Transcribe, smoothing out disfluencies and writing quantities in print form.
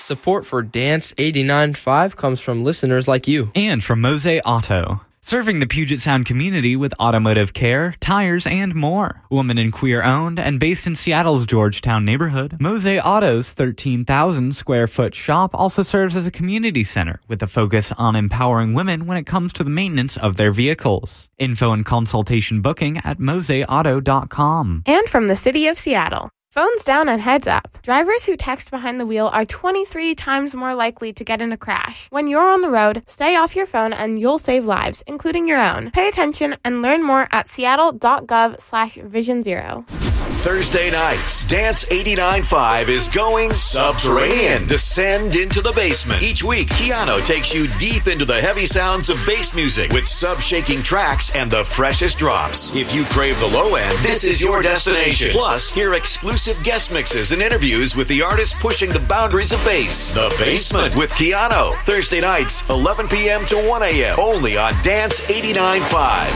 Support for Dance 89.5 comes from listeners like you. And from Mose Auto. Serving the Puget Sound community with automotive care, tires, and more. Woman and queer owned and based in Seattle's Georgetown neighborhood, Mose Auto's 13,000 square foot shop also serves as a community center with a focus on empowering women when it comes to the maintenance of their vehicles. Info and consultation booking at moseauto.com. And from the city of Seattle. Phones down and heads up. Drivers who text behind the wheel are 23 times more likely to get in a crash. When you're on the road, stay off your phone and you'll save lives, including your own. Pay attention and learn more at seattle.gov/vision0. Thursday nights, Dance 89.5 is going subterranean. Descend into the basement. Each week, Keanu takes you deep into the heavy sounds of bass music with sub-shaking tracks and the freshest drops. If you crave the low end, this is your destination. Plus, hear exclusive guest mixes and interviews with the artists pushing the boundaries of bass. The Basement with Keanu. Thursday nights, 11 p.m. to 1 a.m. Only on Dance 89.5.